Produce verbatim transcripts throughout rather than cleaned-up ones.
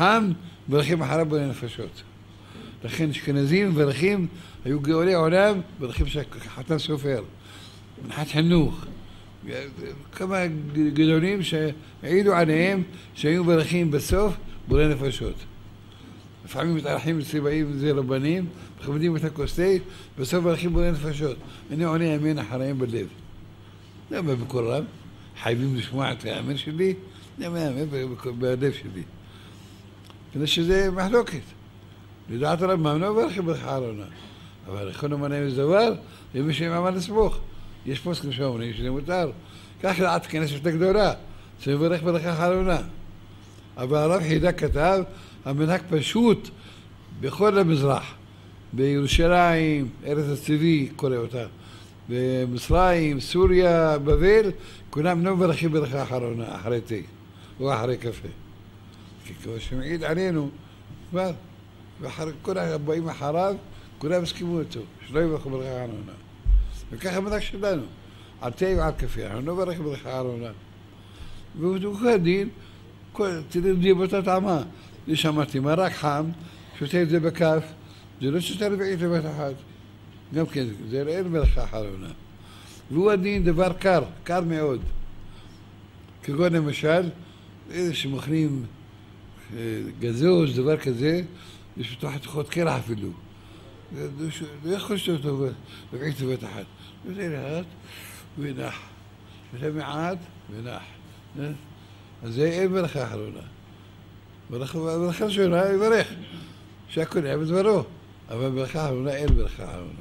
חם, מברכים אחריו בורא נפשות. לכן אשכנזים מברכים, היו גאולי עולם, מברכים חתן סופר, מנחת חינוך. כמה גדולים שהעידו עליהם שהיו מברכים בסוף בורא נפשות. לפעמים מתארחים אצלי באים זה רבנים, מכבדים את הכוסי, בסוף מברכים בורא נפשות. אני עונה ימין אחריהם בלב. למה בקול רב? חייבים לשמוע את האמן שלי? למה האמן בלב שלי? כדי שזה מחלוקת. לדעת הרב מאמנו מברכים ברכה אחרונה. אבל יכולנו מנהים איזה דבר, זה מי שהם אמר לסמוך. יש פוסקים שאומרים שזה מותר. כך לדעת כנסת יותר גדולה, שמברך ברכה אחרונה. אבל הרב חידה כתב, המנהג פשוט בכל המזרח. בירושלים, ארץ הצבי, קורא אותה. במצרים, סוריה, בבל, כולם לא מברכים ברכה אחרונה, אחרי תה, או אחרי קפה. כי כמו שמעיד עלינו, כבר, וכל הבאים אחריו, כולם הסכימו אותו, שלא יברכו ברכה אחרונה. וככה המנהג שלנו, על תה ועל קפה, אנחנו לא מברכים ברכה אחרונה. ובכל הדין, תלמדי באותה טעמה. לי שמעתי מרק חם, שותה את זה בכף, זה לא שותה רביעית לבית אחד. גם כן, זה אין ברכה אחרונה. והוא הדין דבר קר, קר מאוד. כגון למשל, איזה שמוכנים גזוז, דבר כזה, יש בתוך התוכות קרח אפילו. לא יכול לשתות אותו רביעית לבית אחד. וזה לאט ונח. וזה מעט ונח. אז זה אין ברכה אחרונה. ברכה ראשונה יברך, שהכל היה בדברו, אבל ברכה אחרונה אין ברכה אחרונה.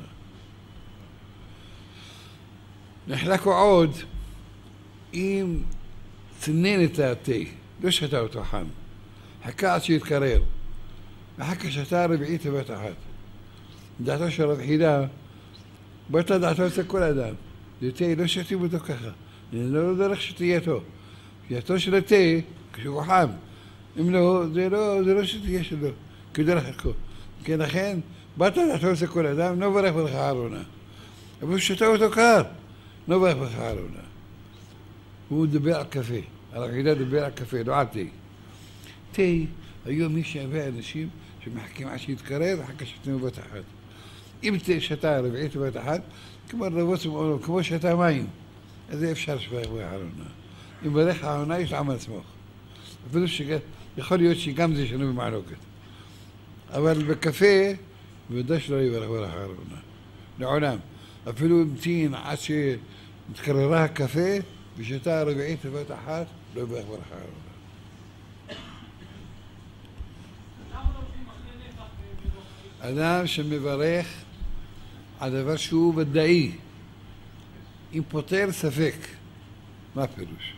נחלקו עוד אם צנן את התה, לא שתה אותו חם, חכה עד שיתקרר, וחכה שתה רביעית לבית אחת. דעתו של רב חידה, באותה דעתו אצל כל אדם, זה תה לא שתים אותו ככה, אני לא דרך שתייתו, שתייתו של התה כשהוא חם, אם לא, זה לא, זה לא שתהיה שלו, כדי לחכו. כן, לכן, באת דעתו אצל כל אדם, לא ברך ברכה אחרונה. אבל הוא שתה אותו קר, לא ברך ברכה אחרונה. הוא מדבר על קפה, הרב חידה מדבר על קפה, לא על תה. תה, היום מי שהביא אנשים שמחכים עד שיתקרר, וחכה שתנו בבת אחת. אם תה שתה רביעית בבת אחת, כמו רבות ומעונו, כמו שתה מים, אז זה אפשר שברך ברכה אחרונה. אם ברך האחרונה יש לעם לסמוך. אפילו שיכול להיות שגם זה שנו במעלוקת. אבל בקפה, בוודאי שלא יברך ברכה אחרונה. לעולם. אפילו המתין עד שהתקררה הקפה, ושתה רביעית בבת אחת, לא יברך ברכה אחרונה. אדם שמברך על דבר שהוא ודאי, אם פותר ספק, מה פירוש?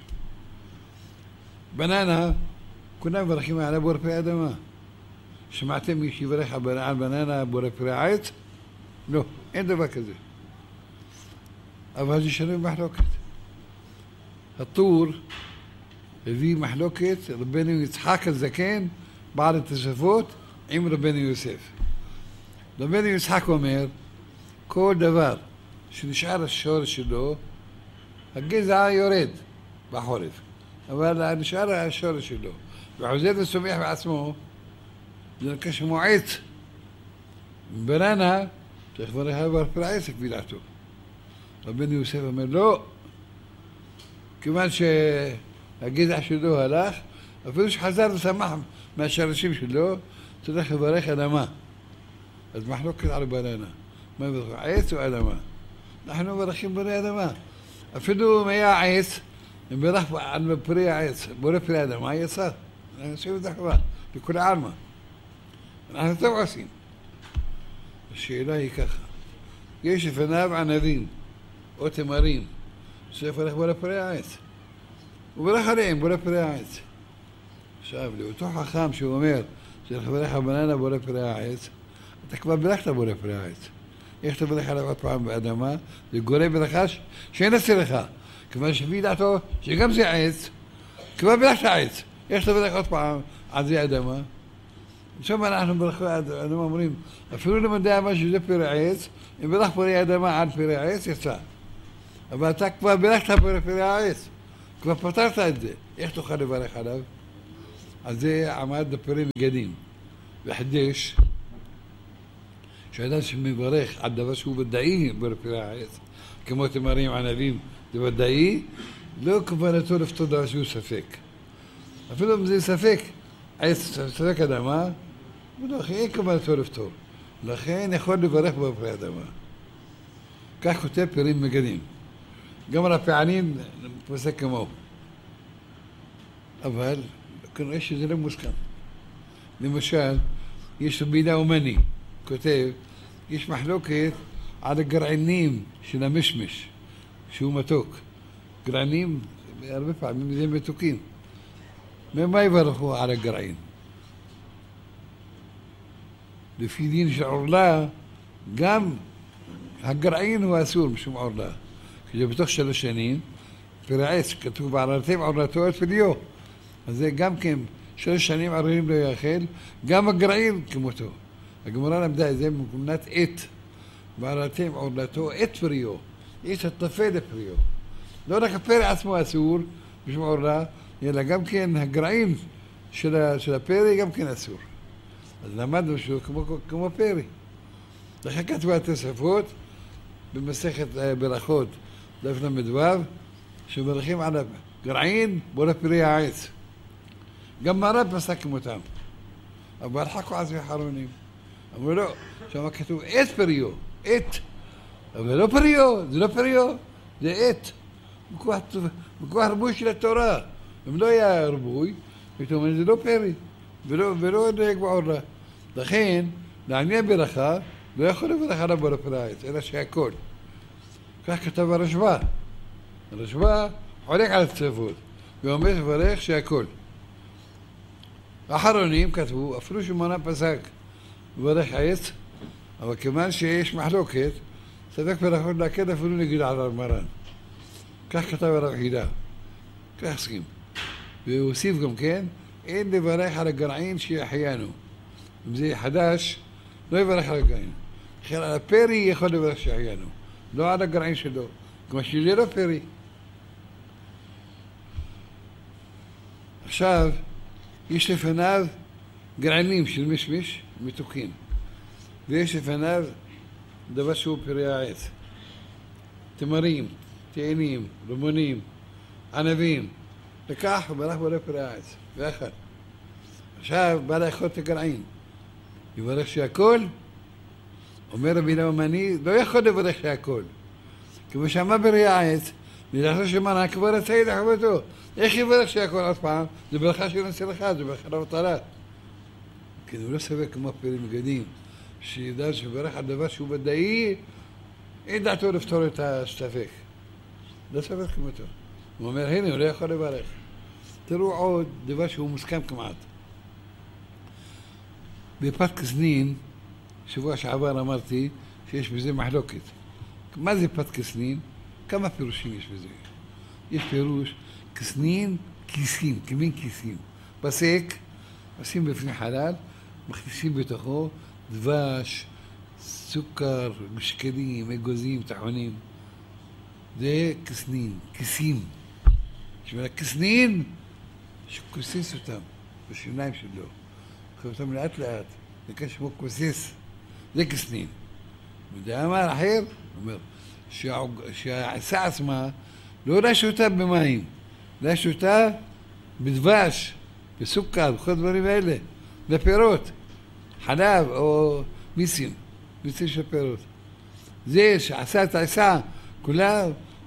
בננה, כולם מברכים עליה בורא פרי אדמה. שמעתם מי שיברך על בננה בורא פרי העץ? לא, אין דבר כזה. אבל זה שונה במחלוקת. הטור הביא מחלוקת רבנו יצחק הזקן, בעל התוספות, עם רבנו יוסף. רבנו יצחק אומר, כל דבר שנשאר השורש שלו, הגזע יורד בחורף. אבל נשאר השורש שלו, וחוזר וצומח בעצמו, זה נקרא שמו עץ. בננה, צריך לברך עליו פרי העץ לפי דעתו. רבנו יוסף אומר, לא, כיוון שהגזע שלו הלך, אפילו שחזר וצמח מהשורשים שלו, צריך לברך אדמה. אז מחלוקת על בננה. מה מברך, עץ או אדמה? אנחנו מברכים בני אדמה. אפילו אם היה עץ, אם ברך על פרי העץ, בורא פרי אדמה, יצא. אנחנו עושים את זה חבל, לכולי עלמא. אנחנו טוב עושים. השאלה היא ככה, יש לפניו ענבים או תמרים, צריך לברך בורא פרי העץ. הוא ברך עליהם בורא פרי העץ. עכשיו, לאותו חכם שהוא אומר, צריך לברך על בננה בורא פרי העץ, אתה כבר ברכת בורא פרי העץ. איך אתה ברך עליו עוד פעם באדמה? זה גורם ברכה שאין אצלך. כיוון שלפי דעתו שגם זה עץ, כבר ברכת העץ. איך אתה ברך עוד פעם על זה אדמה? עכשיו אנחנו ברכו אדמה אומרים, אפילו למדע מה שזה פרי העץ, אם ברך פרי אדמה על פרי העץ יצא. אבל אתה כבר ברכת פרי העץ, כבר פתרת את זה. איך תוכל לברך עליו? על זה עמד בפרים מגדים. וחדש, שאדם שמברך על דבר שהוא ודאי בפרי העץ, כמו תמרים ענבים, זה ודאי, לא כוונתו לפתור דבר שהוא ספק. אפילו אם זה ספק, עץ ספק אדמה, ולכן אין כוונתו לפתור. לכן יכול לברך בפרי אדמה. כך כותב פרים מגדים. גם על הפעלים פוסק כמוהו. אבל כנראה שזה לא מוסכם. למשל, יש רבידה אומני, כותב, יש מחלוקת על הגרעינים של המשמש, שהוא מתוק. גרעינים, הרבה פעמים זה מתוקים. ממה יברכו על הגרעין? לפי דין של עורלה, גם הגרעין הוא אסור משום עורלה. כי בתוך שלוש שנים, פרי עץ, כתוב בערלתם עורלתו את פריו. אז זה גם כן, שלוש שנים ערלים לא יאכל, גם הגרעין כמותו. הגמרא למדה את זה במקומנת עת. בערלתם עורלתו את פריו. יש הטפה לפריו. לא רק הפרי עצמו אסור, משום עורלה, אלא גם כן הגרעין של, של הפרי גם כן אסור. אז למדנו שהוא כמו, כמו פרי. לכן כתבה התוספות במסכת ברכות, דף למדו, שמברכים על הגרעין בו לפרי העץ. גם מרב פסק כמותם. אבל חכו עזבי אחרונים. אמרו לא, שם כתוב את פריו, את. אבל לא פריו, זה לא פריו, זה את. מכוח רבוי של התורה. אם לא היה רבוי, פתאום זה לא פרי, ולא, ולא נהג בעורלה. לכן, לעניין ברכה, לא יכול לברך עליו בו לפרי העץ, אלא שהכל. כך כתב הרשב"א. הרשב"א חולק על התוספות, ואומר לברך שהכל. האחרונים כתבו, אפילו שמונה פסק לברך עץ, אבל כיוון שיש מחלוקת, ספק ברכות להקל אפילו נגיד על מרן. כך כתב הרב חידה. כך הסכים. והוסיף גם כן, אין לברך על הגרעין שיחיינו. אם זה חדש, לא יברך על הגרעין. לכן על הפרי יכול לברך שיחיינו, לא על הגרעין שלו. כמו שזה לא פרי. עכשיו, יש לפניו גרעינים של משמש מתוקים, ויש לפניו דבר שהוא פרי העץ. תמרים, תאנים, רימונים, ענבים. לקח וברח בו לפרי העץ, ואכל. עכשיו בא לאכול את הגרעין. יברך שהכל, אומר רבי נאומני, לא יכול לברך שהכל. כמו שאמר פרי העץ, נדחו שמנה כבר הצעיד לחבטו. איך יברך שהכל עוד פעם? זה ברכה של נצל אחד, זה ברכה לבטלה. כי הוא לא סבק כמו פרי מגדים, שידע שברך על דבר שהוא ודאי, אין דעתו לפתור את הספק. לא סבק כמותו. הוא אומר, הנה, הוא לא יכול לברך. תראו עוד דבר שהוא מוסכם כמעט. בפת כסנין, שבוע שעבר אמרתי שיש בזה מחלוקת. מה זה פת כסנין? כמה פירושים יש בזה? יש פירוש, כסנין, כיסים, כמין כיסים. פסק, עושים בפני חלל, מכניסים בתוכו דבש, סוכר, משקלים, אגוזים, טחונים. זה כסנין, כיסים. שמונה כסנין, שכוסיס אותם בשיניים שלו. אחרי אותם לאט לאט, זה כשמו כוסיס. זה כסנין. וזה אמר אחר, אומר, שהעצה עצמה לא לשותה במים, לשותה בדבש, בסוכר, בכל הדברים האלה, בפירות, חלב או מיסים, מיסים של פירות. זה שעשה את העצה כולה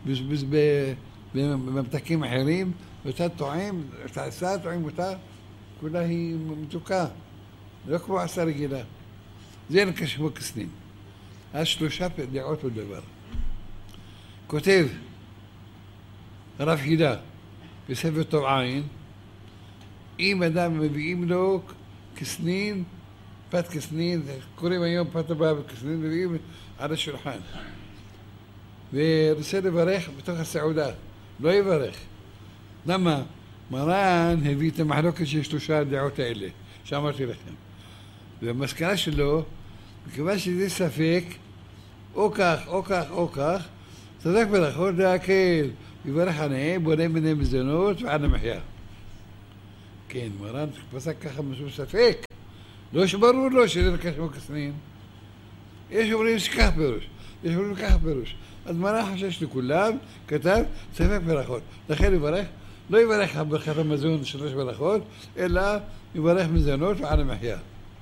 בממתקים אחרים, ואתה טועם, את העצה טועם אותה, כולה היא מתוקה, לא כמו עשה רגילה. זה נקרא שמו כסנין. אז שלושה דעות לדבר. כותב הרב חידה בספר טוב עין, אם אדם מביאים לו כסנין, פת כסנין, קוראים היום פת הבאה בכסנין, מביאים על השולחן. ורוצה לברך בתוך הסעודה, לא יברך. למה? מרן הביא את המחלוקת של שלושה הדעות האלה, שאמרתי לכם. והמסקנה שלו, מכיוון שזה ספק, או כך, או כך, או כך, צדק ברכות להקל, יברך עליהם, בונה ביניהם מזונות ועד המחיה. כי כן, מרן פסק ככה משהו ספק. לא שברור לו שזה לקח מוקסנין. יש אומרים שכך פירוש, יש אומרים ככה פירוש. אז מרן חשש לכולם, כתב ספק ברכות. לכן יברך, לא יברך ברכת המזון שלוש ברכות, אלא יברך מזונות ועל המחיה.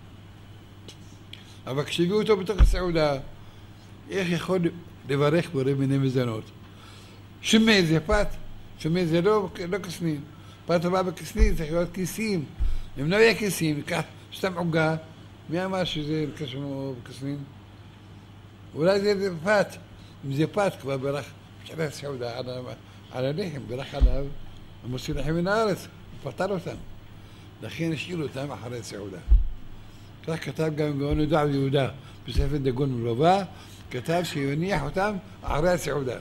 אבל כשהביאו אותו בתוך הסעודה, איך יכול לברך בורא מיני מזונות? שמי זה פת, שמי זה לא, לא כסנין. פת הבא בכסנין צריך להיות כיסים. אם לא יהיה כיסים, ייקח סתם עוגה, מי אמר שזה קשור בכסנין? אולי זה פת. אם זה פת כבר ברך, בשביל הסעודה על, על הלחם, ברך עליו, המוציא לחם מן הארץ, פתר אותם. לכן השאירו אותם אחרי הסעודה. כך כתב גם גאון יהודה ויהודה בספר דגון מלווה, כתב שיניח אותם אחרי הסעודה.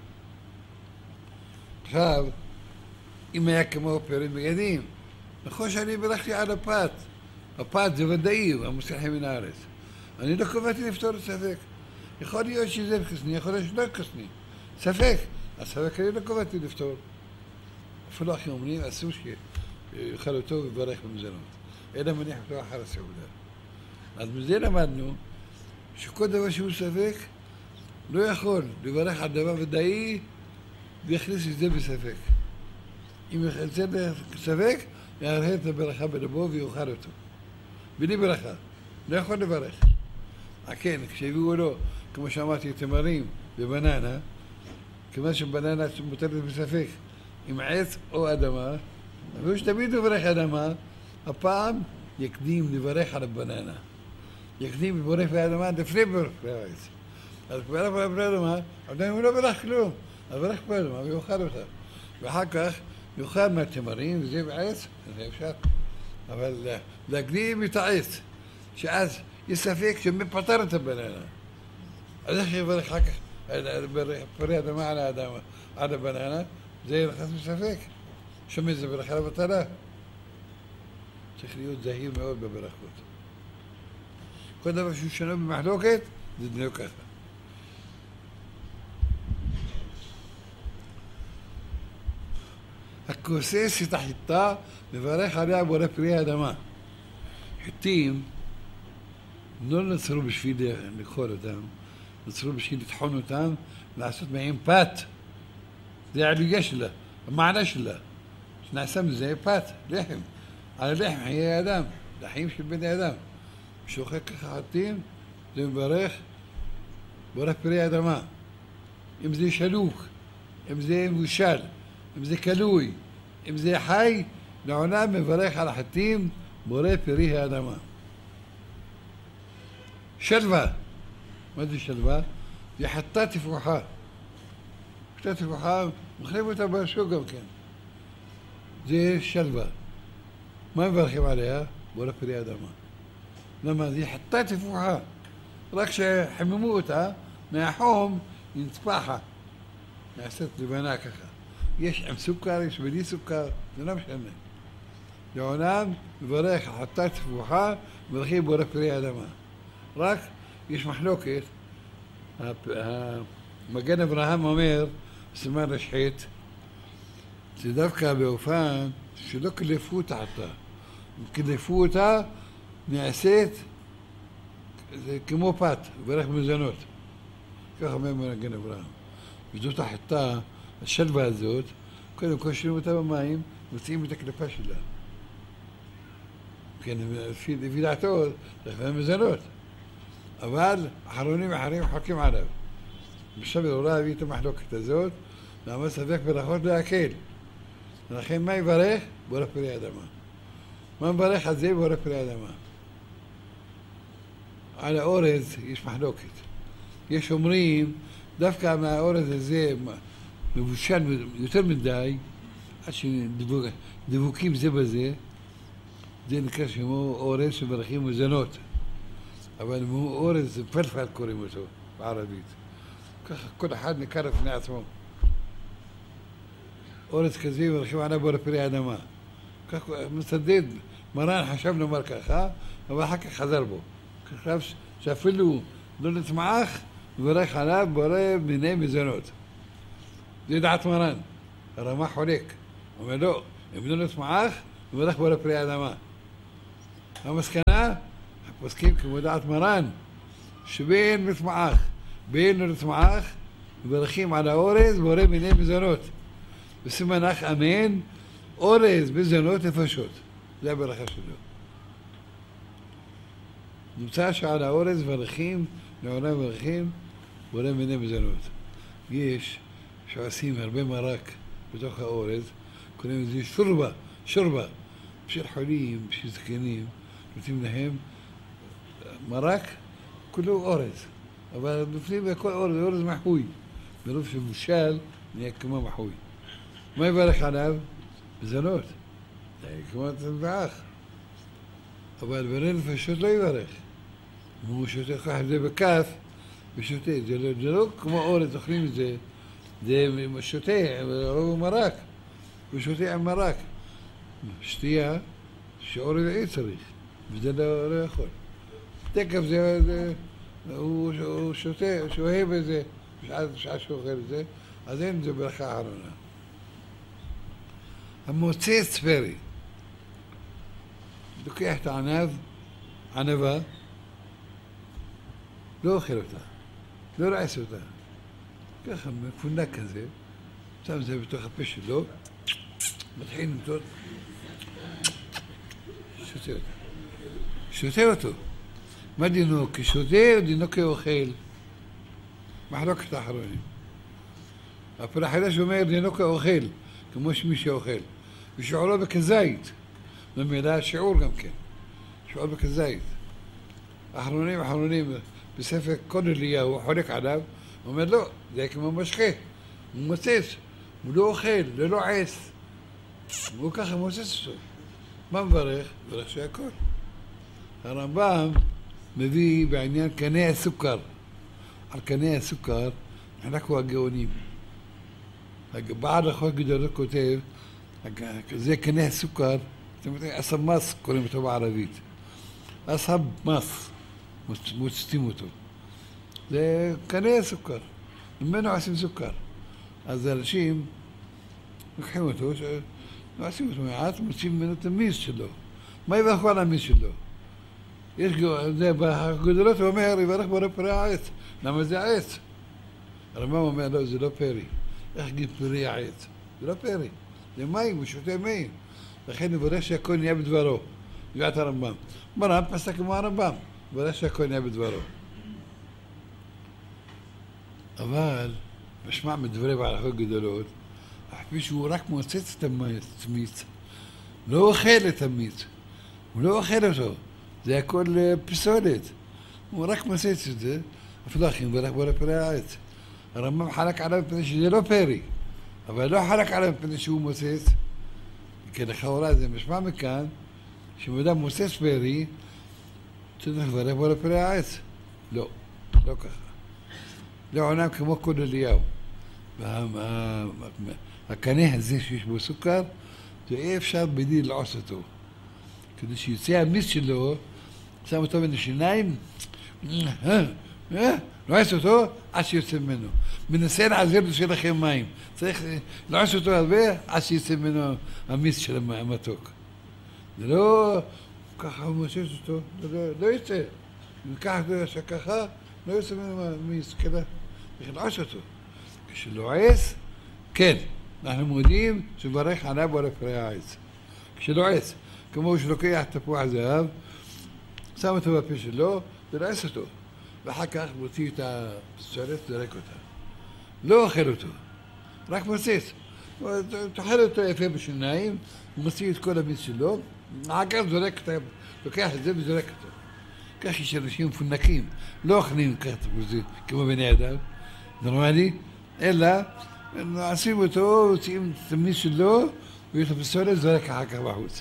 עכשיו, אם היה כמו פירים בגדים, נכון שאני ברכתי על הפת, הפת זה ודאי, המוציא לחם מן הארץ. אני לא קבעתי לפתור את ספק. יכול להיות שזה כסני, יכול להיות שלא כסני. ספק. הספק אני לא קבעתי לפתור. אפילו אחי אומרים, אסור שיאכל אותו וברך במזונות. אלא מניח אותו אחר הסעודה. אז מזה למדנו שכל דבר שהוא ספק לא יכול לברך על דבר ודאי ויכניס את זה בספק. אם יחצה ספק, יערהר את הברכה בלבו ויאכל אותו. בלי ברכה. לא יכול לברך. כן, כשהביאו לו, כמו שאמרתי, תמרים ובננה, כיוון שבננה מוטלת בספק, עם עץ או אדמה, אבל שתמיד לברך אדמה, הפעם יקדים לברך על הבננה. יקדים לברך באדמה לפני ברך בעץ. אז ברך באדמה, עדיין הוא לא ברך כלום, אז ברך באדמה ויאכל אותה. ואחר כך יאכל מהתמרים וזה בעץ, זה אפשר. אבל להקדים את העץ, שאז יש ספק שמי פתר את הבננה. אז איך יברך אחר כך פרי אדמה על האדמה, על הבננה, זה ירחס מספק. שמי זה ברכה לבטלה. צריך להיות זהיר מאוד בברכות. כל דבר שהוא שונה במחלוקת, זה דנהו ככה. הכוסס את החיטה, מברך עליה בורא פרי האדמה. חיטים לא נוצרו בשביל לאכול אותם, נוצרו בשביל לטחון אותם, לעשות מהם פת. זה העלייה שלה, המעלה שלה. שנעשה מזה פת, לחם. על הלחם חיי אדם, לחיים של בני אדם. כשאוכל ככה חיטים, זה מברך בורא פרי אדמה. אם זה שלוק, אם זה מבושל, אם זה כלוי, אם זה חי, לעולם מברך על החיטים בורא פרי האדמה. שלווה, מה זה שלווה? זה חטה תפוחה. חטה תפוחה, מחליף אותה בשוק גם כן. זה שלווה. מה מברכים עליה? בורא פרי האדמה. למה? זה חטה תפוחה. רק שחממו אותה, מהחום היא נצפחה. נעשית לבנה ככה. יש עם סוכר, יש בלי סוכר, זה לא משנה. לעולם מברך חטה תפוחה, מברכים בורא פרי האדמה. רק יש מחלוקת, מגן אברהם אומר, סימן רשחית, זה דווקא באופן שלא קלפו את החטא. אם קלפו אותה, נעשית זה כמו פת, ברך מזונות. ככה אומר מגן אברהם. וזאת החטא, השלווה הזאת, קודם כל שרים אותה במים, מוציאים את הקלפה שלה. כן, לפי דעתו, זה מזונות. אבל אחרונים אחרים חוקים עליו. בשביל אולי הביא את המחלוקת הזאת, ואמר ספק ברכות להקל. לכן מה יברך? בורא פרי אדמה. מה מברך על זה? בורא פרי אדמה. על האורז יש מחלוקת. יש אומרים, דווקא מהאורז הזה מבושל יותר מדי, עד שדבוקים זה בזה, זה נקרא שמו אורז שמברכים מזונות. אבל הוא אורז פלפל קוראים אותו בערבית. ככה כל אחד נקרא לפני עצמו. אורז כזה מברכים עליו בורא פרי אדמה. ככה מסדד, מרן חשב לומר ככה, אבל אחר כך חזר בו. חשב שאפילו לא נצמח, מברך עליו בורא מיני מזונות. זה דעת מרן. הרמ"ח חולק. אומר לא, אם לא נצמח, מברך בורא פרי האדמה. המסקנה, הפוסקים כמו דעת מרן, שבין מצמח, בין לצמח, מברכים על האורז בורא מיני מזונות. בסימן אך אמן, אורז מזונות נפשות. זה הברכה שלו. נמצא שעל האורז מברכים, לעולם מברכים, בורא מיני מזונות. יש שעושים הרבה מרק בתוך האורז, קוראים לזה שורבה, שורבה. בשביל חולים, בשביל זקנים, נותנים להם מרק, כולו אורז. אבל נותנים לכל אורז, אורז מחוי. ברוב שמושל, נהיה כמו מחוי. מה יברך עליו? מזונות. זה כמו תנבח. אבל בני נפשות לא יברך. אם הוא שותה כוח את זה בכף, ושותה. זה לא, זה לא כמו אורז, אוכלים את זה. זה שותה, הוא מרק. הוא שותה עם מרק. שתייה, שאורז אי צריך. וזה לא, לא יכול. תקף זה, זה הוא, הוא שותה, שאוהב את זה, בשעה שהוא אוכל את זה, אז אין זה ברכה אחרונה. המוצץ פרי. לוקח את הענב, ענבה, לא אוכל אותה, לא רעס אותה. ככה מפונק כזה, שם זה בתוך הפה שלו, מתחיל למתות, שותה אותו. שותה אותו. מה דינו? כשותה או דינו כאוכל? מחלוקת האחרונים. הפעם החדש אומר דינו כאוכל, כמו שמי שאוכל. ושיעורו בכזית. במילה שיעור גם כן. שיעור בכזית. האחרונים, האחרונים, בספר קוד אליהו, הוא חולק עליו, הוא אומר לא, זה כמו משחה. הוא מוצץ, הוא לא אוכל, זה לא עץ. הוא ככה מוצץ אותו. מה מברך? מברך שהכל. הרמב"ם מביא בעניין קני הסוכר. על קני הסוכר אנחנו הגאונים. בעד החוק גדול כותב, זה קני הסוכר, אתם יודעים, אסב מס קוראים אותו בערבית. אסב מס, מוצצים אותו. זה קני הסוכר, ממנו עושים סוכר. אז האנשים לוקחים אותו, עושים אותו מעט, מוצאים ממנו את המיס שלו. מה יברכו על המיס שלו? יש בגדולות הוא אומר, יברך בורא פרי העץ. למה זה העץ? הרמב"ם אומר, לא, זה לא פרי. איך גיד פרי העץ? זה לא פרי. זה מים, הוא שותה מים. לכן יברך שהכל נהיה בדברו. יגעת הרמב"ם. מרן פסק כמו הרמב"ם. יברך שהכל נהיה בדברו. אבל, משמע מדברי בהלכות גדולות, אפילו שהוא רק מוצץ את המיץ. לא אוכל את המיץ. הוא לא אוכל אותו. זה הכל פסולת. הוא רק מוצץ את זה, אפילו אחים ברך בורא פרי העץ. הרמב"ם חלק עליו מפני שזה לא פרי, אבל לא חלק עליו מפני שהוא מוצץ. כי לכאורה זה משמע מכאן, שאדם מוצץ פרי, צריך לברך בורא פרי העץ. לא, לא ככה. זה עולם כמו קוד אליהו. הקנה הזה שיש בו סוכר, זה אי אפשר בדין לעוש אותו. כדי שיוצא המיס שלו, שם אותו בין השיניים, לעוש אותו עד שיוצא ממנו. מנסה לעזר בשביל לכם מים. צריך לעוש אותו הרבה עד שיוצא ממנו המיס של המתוק. זה לא ככה הוא מושש אותו, לא יוצא. אם ככה שככה, לא יוצא ממנו המיס, כדי לעוש אותו. כשלועס, כן, אנחנו מודים שברך עליו בורא פרי העץ. כשלועס, כמו שלוקח תפוח זהב, שם אותו בפה שלו, ולעס אותו. ואחר כך מוציא את הפסולת, זרק אותה. לא אוכל אותו, רק מוצץ. תאכל אותו יפה בשיניים, מוציא את כל המיץ שלו, אחר כך זורק אותה, לוקח את זה וזורק אותו. כך יש אנשים מפונקים, לא אוכלים ככה כמו בני אדם, נורמלי, אלא עושים אותו, מוציאים את המיץ שלו, ויש לו פסולת, זורק אחר כך בחוץ.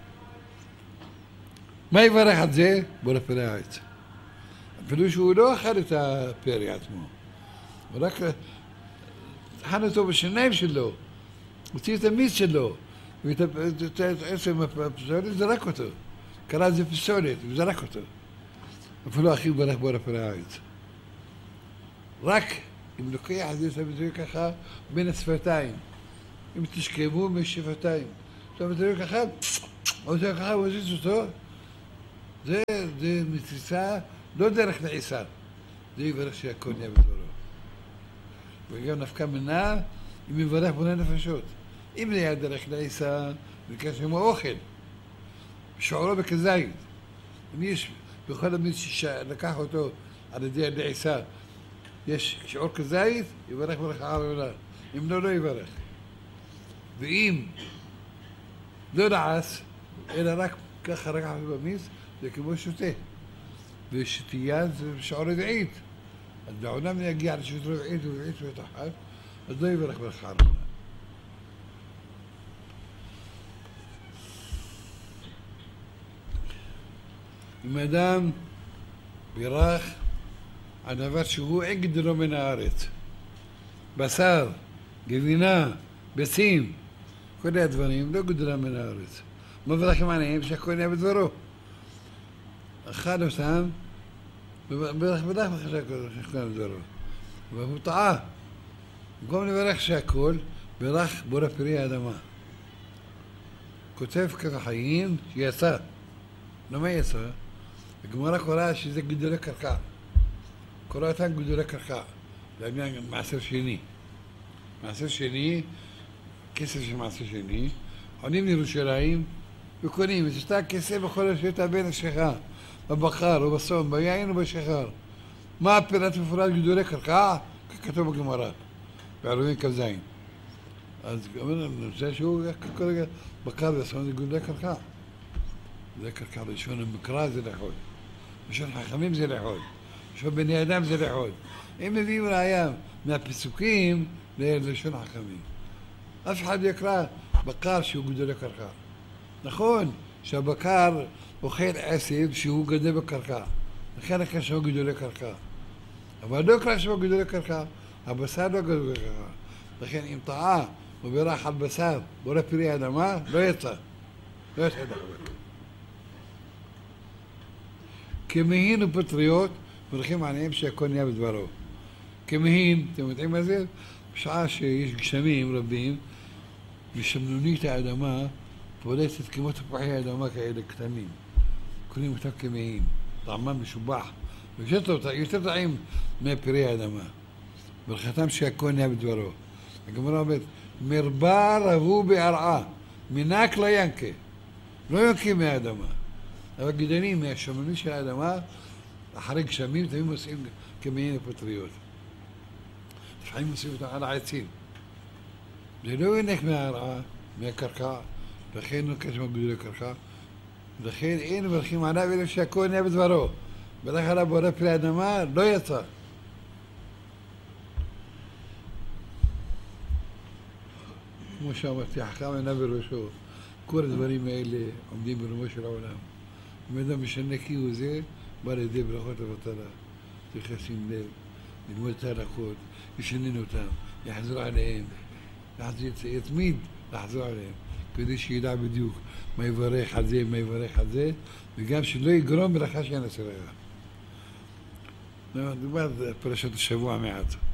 מה יברך על זה? בורא פרי העץ. אפילו שהוא לא אכל את הפרי עצמו. הוא רק טחן אותו בשיניים שלו, הוציא את המיץ שלו, ואת עצם הפסולת זרק אותו. קרא לזה פסולת, וזרק אותו. אפילו אחי ברך בורא פרי העץ. רק אם לוקח את זה, שם את זה ככה בין השפתיים. אם תשכבו משפתיים. שם את זה ככה, או שככה הוא הזיז אותו, זה, זה מציצה לא דרך לעיסה, זה יברך שהכל נהיה בדברו. וגם נפקא מינה, אם יברך בונה נפשות. אם זה היה דרך לעיסה, ביקש עמו אוכל, שעורו בכזית. אם יש בכל המין שלקח אותו על ידי לעיסה, יש שיעור כזית, יברך ברכה עליונה. אם לא, לא יברך. ואם לא נעש, אלא רק ככה רגע במיס, זה כמו שותה. ושתייה זה שיעור רביעית. אז לעולם יגיע לשיעור רביעית ורביעית ותחת, אז לא יברך ברכה עליונה. אם אדם בירך על דבר שהוא עגדלו מן הארץ, בשר, גבינה, ביצים, כל הדברים לא גדולה מן הארץ. מברכים עליהם שהכל נהיה בדברו. אכל אותם, וברך בדרך שהכל נהיה בדברו. והוא טעה. במקום לברך שהכל, ברך בורא פרי האדמה. כותב ככה חיים שיצא. למה יצא? הגמרא קוראה שזה גידולי קרקע. קורא אותם גידולי קרקע. לעניין מעשר שני. מעשר שני, כסף של מעשר שני, עונים לירושלים וקונים את אותה כסף בכל רשויות הבן השכר, בבקר או בסום, ביין או בשכר. מה הפירוט מפורט גידולי קרקע? ככתוב בגמרא, בעלומין כ"ז. אז אומר, אני חושב שהוא כרגע בקר בסום זה גידולי קרקע. זה קרקע ראשון המקרא זה לחוד. ראשון חכמים זה לחוד. ראשון בני אדם זה לחוד. הם מביאים ראיה מהפסוקים ללשון חכמים. אף אחד יקרא בקר שהוא גידולי קרקע. נכון שהבקר אוכל עשב שהוא גדל בקרקע. לכן יקרא שמו גידולי קרקע. אבל לא יקרא שמו גידולי קרקע. הבשר לא גדול בקרקע. לכן אם טעה ובירך על בשר בורא פרי האדמה, לא יצא. לא יצא דחבר. כמהין ופטריות, מברכים עליהם שהכל נהיה בדברו. כמהין, אתם יודעים מה זה? בשעה שיש גשמים רבים, ושמנונית האדמה פולטת כמו תפוחי האדמה כאלה קטנים. קוראים אותם כמהין, טעמם משובח, ויותר טעים מפרי האדמה. ברכתם שהכל נהיה בדברו. הגמרא אומרת, מרבה רבו בהרעה, מנק לינקה, לא יונקים מהאדמה. אבל גידלים מהשמנונית של האדמה, אחרי גשמים תמיד עושים כמהין ופטריות. לפעמים עושים אותם על העצים. זה לא יונק מההרעה, מהקרקע, לכן לא כשמו גידולי קרקע, לכן אין מברכים עליו אלא שהכל נהיה בדברו. בדרך כלל בורא פרי האדמה לא יצא. כמו שאמרתי, חכם עיניו בראשו, כל הדברים האלה עומדים ברומו של העולם. אם אדם משנה כי הוא זה, בא לידי ברכות לבטלה. צריך לשים לב, ללמוד את ההלכות, ישנן אותם, יחזור עליהם, יתמיד לחזור עליהם, כדי שידע בדיוק מה יברך על זה, מה יברך על זה, וגם שלא יגרום ברכה שאין עשרה. דובר פרשת השבוע מעט.